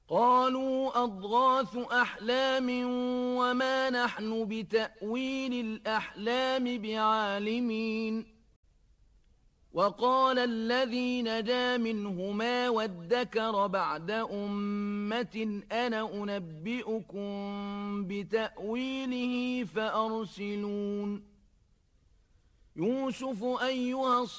قالوا أضغاث أحلام وما نحن بتأويل الأحلام بعالمين وقال الذي نجا منهما وادكر بعد أمة أنا أنبئكم بتأويله فأرسلون يوسف أيها